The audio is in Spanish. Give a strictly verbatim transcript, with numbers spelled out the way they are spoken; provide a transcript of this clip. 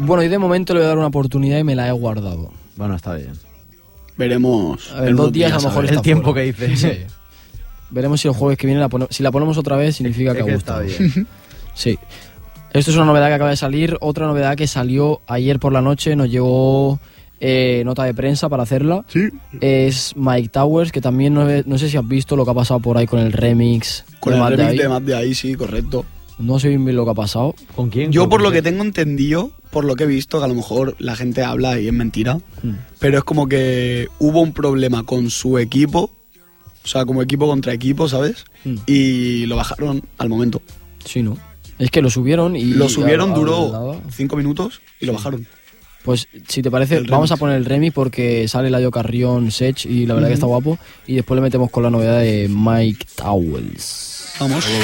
Bueno, y de momento le voy a dar una oportunidad y me la he guardado. Bueno, está bien. Veremos. A ver, en dos días a lo mejor el está tiempo fuera. que dice. Sí. Veremos si el jueves que viene la pone... si la ponemos otra vez significa Es que ha que gustado. está bien. Sí. Esto es una novedad que acaba de salir. Otra novedad que salió ayer por la noche, nos llegó eh, nota de prensa para hacerla. Sí. Es Mike Towers, que también no, no sé si has visto lo que ha pasado por ahí con el remix. Con de el Mad remix Day. de Mad de ahí, sí, correcto. No sé bien, bien lo que ha pasado. ¿Con quién? Yo ¿Con por lo quién? que tengo entendido, por lo que he visto, que a lo mejor la gente habla y es mentira, Hmm. pero es como que hubo un problema con su equipo, o sea, como equipo contra equipo, ¿sabes? Hmm. Y lo bajaron al momento. Sí, ¿no? Es que lo subieron y... Lo subieron, al- al duró lado. cinco minutos y lo bajaron. Pues si te parece, El vamos remix. a poner el remix porque sale Eladio Carrión, Sech y la verdad que está guapo. Y después le metemos con la novedad de Mike Towers. Vamos.